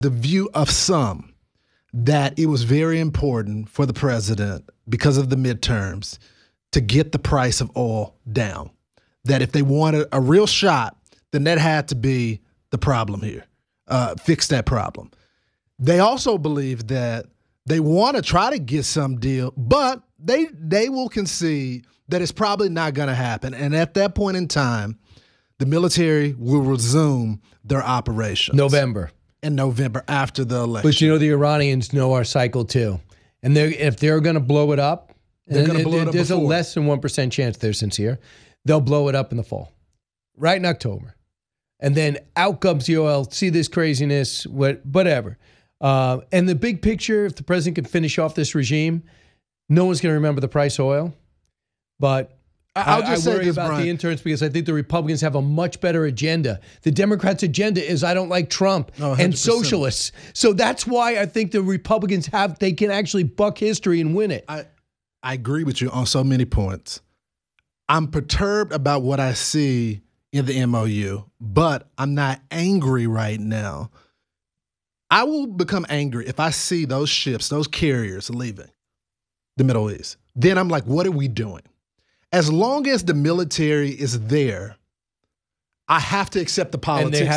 the view of some that it was very important for the president, because of the midterms, to get the price of oil down. That if they wanted a real shot, then that had to be the problem here. Fix that problem. They also believe that they want to try to get some deal, but they will concede that it's probably not going to happen. And at that point in time, the military will resume their operations. In November after the election. But you know, the Iranians know our cycle too. And if they're going to blow it up, they're going to blow it up there's before. a less than 1% chance they're sincere. They'll blow it up in the fall, right in October. And then out comes the oil, see this craziness, whatever. And the big picture, if the president can finish off this regime, no one's going to remember the price of oil. But I'll just say worry this, about Brian. the interns because I think the Republicans have a much better agenda. The Democrats' agenda is I don't like Trump and 100%. socialists. So that's why I think the Republicans they can actually buck history and win it. I agree with you on so many points. I'm perturbed about what I see in the MOU, but I'm not angry right now. I will become angry if I see those ships, those carriers leaving the Middle East. Then I'm like, what are we doing? As long as the military is there, I have to accept the politics